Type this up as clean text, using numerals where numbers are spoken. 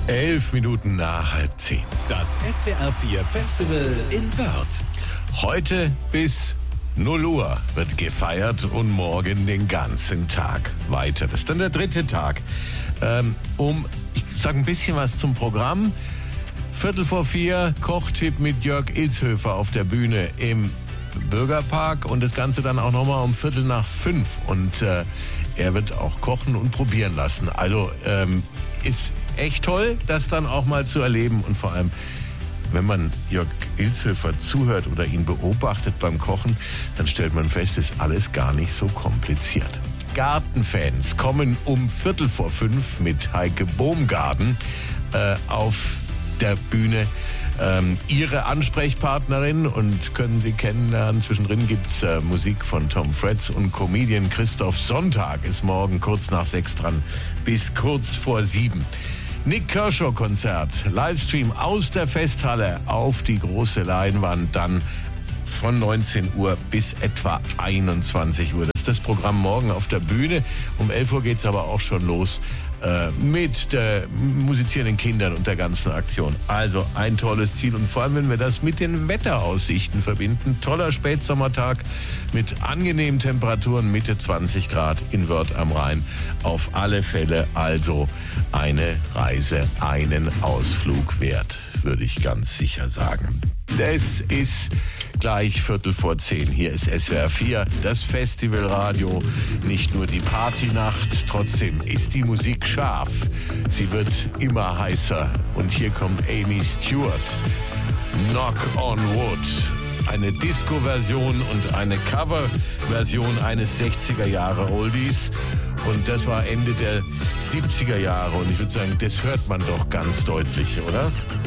11 Minuten nach 9:30. Das SWR 4 Festival in Wörth. Heute bis 0 Uhr wird gefeiert und morgen den ganzen Tag weiter. Das ist dann der dritte Tag. Ich sage ein bisschen was zum Programm. 3:45 Kochtipp mit Jörg Ilzhöfer auf der Bühne im Bürgerpark und das Ganze dann auch nochmal um 4:45. Und er wird auch kochen und probieren lassen. Also ist echt toll, das dann auch mal zu erleben und vor allem, wenn man Jörg Ilzhöfer zuhört oder ihn beobachtet beim Kochen, dann stellt man fest, ist alles gar nicht so kompliziert. Gartenfans kommen um 4:45 mit Heike Bohmgarten auf der Bühne ihre Ansprechpartnerin und können sie kennenlernen. Zwischendrin gibt's Musik von Tom Fretz und Comedian Christoph Sonntag ist morgen kurz nach 6 dran bis kurz vor 7. Nick Kershaw Konzert, Livestream aus der Festhalle auf die große Leinwand, dann von 19 Uhr bis etwa 21 Uhr. Das ist das Programm morgen auf der Bühne. Um 11 Uhr geht's aber auch schon los mit musizierenden Kindern und der ganzen Aktion. Also ein tolles Ziel und vor allem, wenn wir das mit den Wetteraussichten verbinden. Toller Spätsommertag mit angenehmen Temperaturen, Mitte 20 Grad in Wörth am Rhein. Auf alle Fälle also eine Reise, einen Ausflug wert, würde ich ganz sicher sagen. Es ist gleich 9:45. Hier ist SWR 4, das Festivalradio. Nicht nur die Partynacht, trotzdem ist die Musik scharf. Sie wird immer heißer. Und hier kommt Amy Stewart. Knock on Wood. Eine Disco-Version und eine Cover-Version eines 60er-Jahre-Oldies. Und das war Ende der 70er Jahre. Und ich würde sagen, das hört man doch ganz deutlich, oder?